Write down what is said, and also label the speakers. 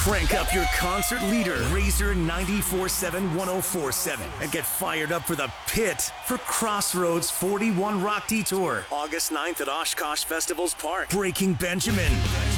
Speaker 1: Crank up your concert leader, Razor 94.7 104.7, and get fired up for the Pit for Crossroads 41 Rock Detour, August 9th at Oshkosh Festivals Park. Breaking Benjamin,